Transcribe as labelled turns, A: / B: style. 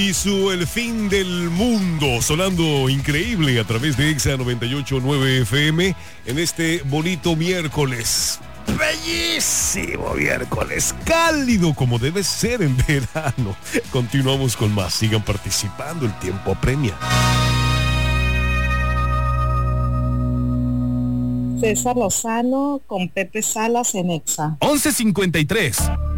A: Y El fin del mundo, sonando increíble a través de Exa 98.9 FM en este bonito miércoles. Bellísimo miércoles, cálido como debe ser en verano. Continuamos con más, sigan participando, el tiempo apremia.
B: César Lozano con Pepe Salas en Exa.
C: 11:53.